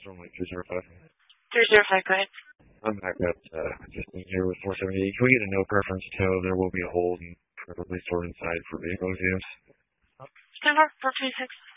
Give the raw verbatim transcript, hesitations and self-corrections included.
Stormlight three zero five. three zero five, go ahead. I'm back up, uh, just in here with four seventy-eight. Can we get a no preference tow? There will be a hold and preferably stored inside for vehicle exams. Stand for four twenty-six.